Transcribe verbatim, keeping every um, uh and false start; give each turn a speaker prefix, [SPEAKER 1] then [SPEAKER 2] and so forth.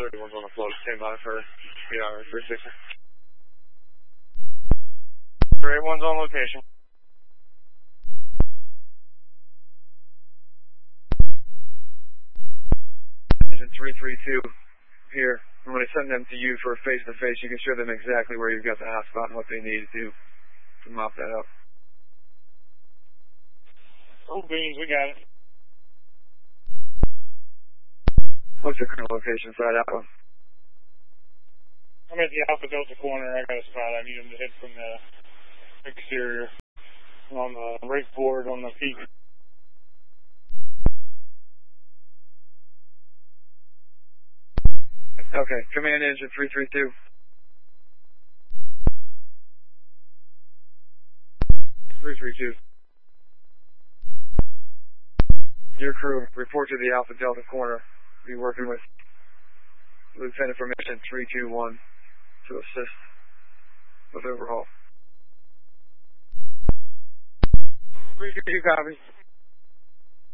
[SPEAKER 1] thirty-one's on the float. Stand by for P R three sixty. three eighty-one's on location. Engine three three two here. I'm going to send them to you for a face-to-face. You can show them exactly where you've got the hotspot and what they need to do to mop that up.
[SPEAKER 2] Oh, beans, we got it.
[SPEAKER 1] What's your current location for that one?
[SPEAKER 2] I'm at the Alpha Delta corner. I got a spot. I need them to hit from the exterior on the rake board on the peak.
[SPEAKER 1] Okay, command engine three three two. three three two. Your crew, report to the Alpha Delta corner. Be working with Lieutenant for Mission three two one to assist with overhaul. three two two, copy.